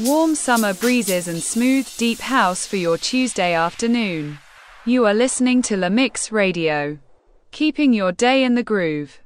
Warm summer breezes and smooth, deep house for your Tuesday afternoon. You are listening to La Mix Radio, keeping your day in the groove.